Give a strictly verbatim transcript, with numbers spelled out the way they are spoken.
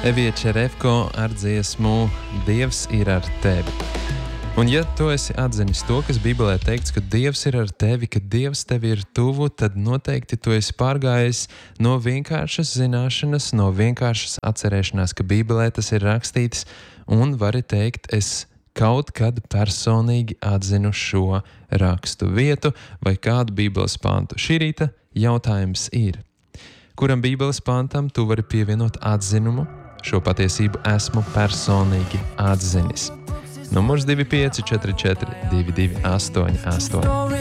Evija Čerevko ar dziesmu Dievs ir ar tevi. Un ja tu esi atzinis to, kas Bībelē teikts, ka Dievs ir ar tevi, ka Dievs tevi ir tuvu, tad noteikti tu esi pārgājis no vienkāršas zināšanas, no vienkāršas atcerēšanās, ka Bībelē tas ir rakstīts, un vari teikt, es kaut kad personīgi atzinu šo rakstu vietu vai kādu Bībeles pantu. Šī rīta jautājums ir, kuram Bībeles pantam tu vari pievienot atzinumu? Šo patiesību esmu personīgi atzinis. Numurs divi pieci četri četri divi divi astoņi astoņi.